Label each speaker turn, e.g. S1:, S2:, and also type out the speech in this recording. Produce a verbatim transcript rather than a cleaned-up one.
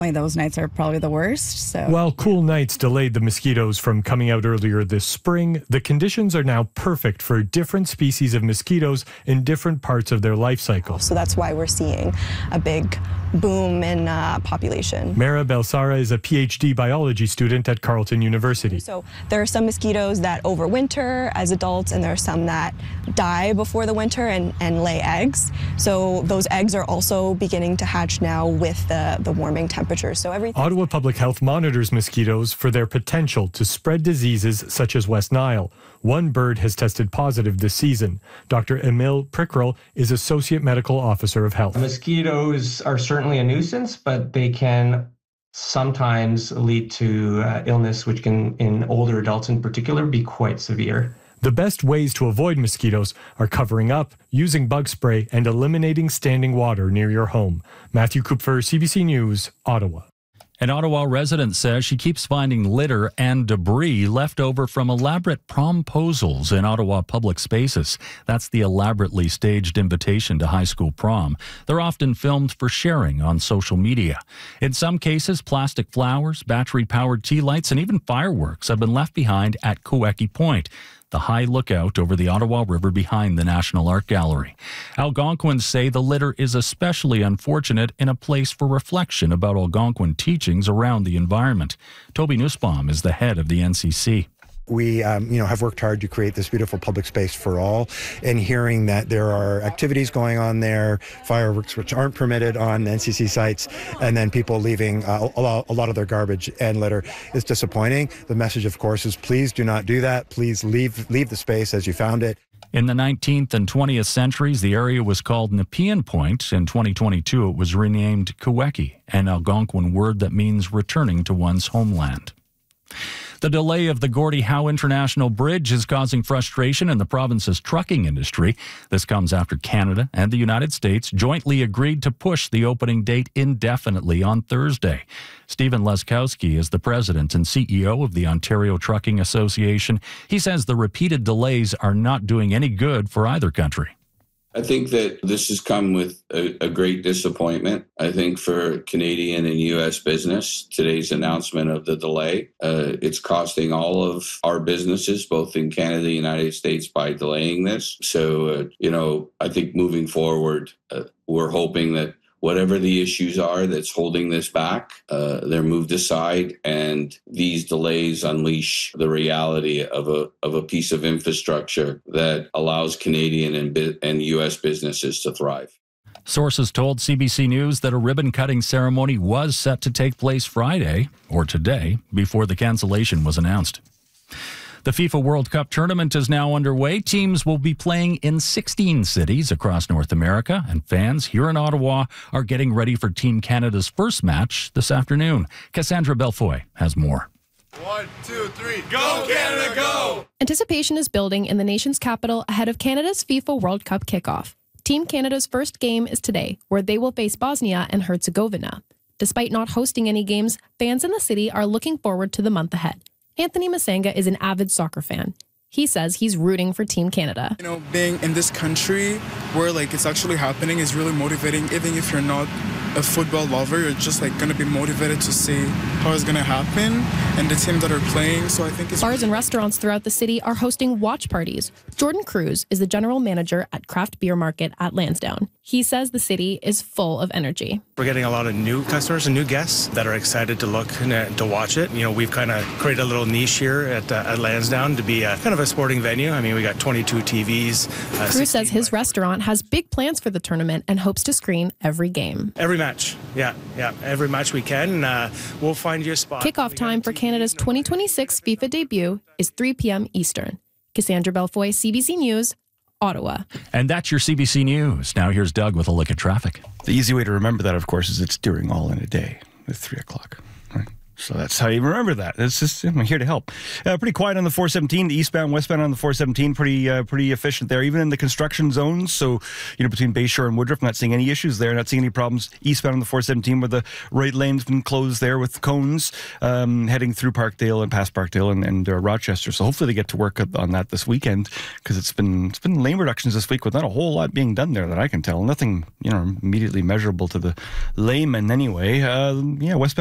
S1: Those nights are probably the worst. So,
S2: while cool nights delayed the mosquitoes from coming out earlier this spring, the conditions are now perfect for different species of mosquitoes in different parts of their life cycle.
S3: So that's why we're seeing a big boom in uh, population.
S2: Mara Belsara is a P H D biology student at Carleton University.
S3: So there are some mosquitoes that overwinter as adults, and there are some that die before the winter and, and lay eggs. So those eggs are also beginning to hatch now with the, the warming temperature. So everything.
S2: Ottawa Public Health monitors mosquitoes for their potential to spread diseases such as West Nile. One bird has tested positive this season. Doctor Emil Prickrell is Associate Medical Officer of Health.
S4: Mosquitoes are certainly a nuisance, but they can sometimes lead to uh, illness, which can, in older adults in particular, be quite severe.
S2: The best ways to avoid mosquitoes are covering up, using bug spray, and eliminating standing water near your home. Matthew Kupfer, C B C News, Ottawa.
S5: An Ottawa resident says she keeps finding litter and debris left over from elaborate promposals in Ottawa public spaces. That's the elaborately staged invitation to high school prom. They're often filmed for sharing on social media. In some cases, plastic flowers, battery-powered tea lights, and even fireworks have been left behind at Kawecki Point, the high lookout over the Ottawa River behind the National Art Gallery. Algonquins say the litter is especially unfortunate in a place for reflection about Algonquin teachings around the environment. Toby Nussbaum is the head of the N C C.
S6: We, um, you know, have worked hard to create this beautiful public space for all, and hearing that there are activities going on there, fireworks which aren't permitted on N C C sites, and then people leaving uh, a, lot, a lot of their garbage and litter is disappointing. The message, of course, is please do not do that. Please leave leave the space as you found it.
S5: In the nineteenth and twentieth centuries, the area was called Nepean Point. In twenty twenty-two, it was renamed Kawecki, an Algonquin word that means returning to one's homeland. The delay of the Gordie Howe International Bridge is causing frustration in the province's trucking industry. This comes after Canada and the United States jointly agreed to push the opening date indefinitely on Thursday. Stephen Leskowski is the president and C E O of the Ontario Trucking Association. He says the repeated delays are not doing any good for either country.
S7: I think that this has come with a, a great disappointment. I think for Canadian and U S business, today's announcement of the delay, uh, it's costing all of our businesses, both in Canada and the United States, by delaying this. So, uh, you know, I think moving forward, uh, we're hoping that whatever the issues are that's holding this back, uh, they're moved aside, and these delays unleash the reality of a of a piece of infrastructure that allows Canadian and, and U S businesses to thrive.
S5: Sources told C B C News that a ribbon-cutting ceremony was set to take place Friday, or today, before the cancellation was announced. The FIFA World Cup tournament is now underway. Teams will be playing in sixteen cities across North America, and fans here in Ottawa are getting ready for Team Canada's first match this afternoon. Cassandra Belfoy has more.
S8: One, two, three, go Canada, go!
S9: Anticipation is building in the nation's capital ahead of Canada's FIFA World Cup kickoff. Team Canada's first game is today, where they will face Bosnia and Herzegovina. Despite not hosting any games, fans in the city are looking forward to the month ahead. Anthony Masanga is an avid soccer fan. He says he's rooting for Team Canada.
S10: You know, being in this country where like it's actually happening is really motivating. Even if you're not a football lover, you're just like going to be motivated to see how it's going to happen and the teams that are playing. So I think it's
S9: bars and restaurants throughout the city are hosting watch parties. Jordan Cruz is the general manager at Craft Beer Market at Lansdowne. He says the city is full of energy.
S11: We're getting a lot of new customers and new guests that are excited to look and to watch it. You know, we've kind of created a little niche here at, uh, at Lansdowne to be a kind of a sporting venue. I mean, we got twenty-two T Vs. Uh,
S9: Cruz says his restaurant has big plans for the tournament and hopes to screen every game.
S11: Every match, yeah, yeah, every match we can. Uh, we'll find you a spot.
S9: Kickoff time for Canada's twenty twenty-six FIFA debut is three p.m. Eastern. Cassandra Belfoy, C B C News, Ottawa.
S5: And that's your C B C News. Now here's Doug with a look at traffic.
S12: The easy way to remember that, of course, is it's during all in a day. It's three o'clock. Right? So that's how you remember that. It's just, I'm here to help. Uh, pretty quiet on the four seventeen, the eastbound, westbound on the four seventeen, pretty uh, pretty efficient there, even in the construction zones. So, you know, between Bayshore and Woodruff, not seeing any issues there, not seeing any problems eastbound on the four seventeen where the right lane's been closed there with cones um, heading through Parkdale and past Parkdale and, and uh, Rochester. So hopefully they get to work on that this weekend, because it's been it's been lane reductions this week with not a whole lot being done there that I can tell. Nothing, you know, immediately measurable to the layman anyway. Uh, yeah, westbound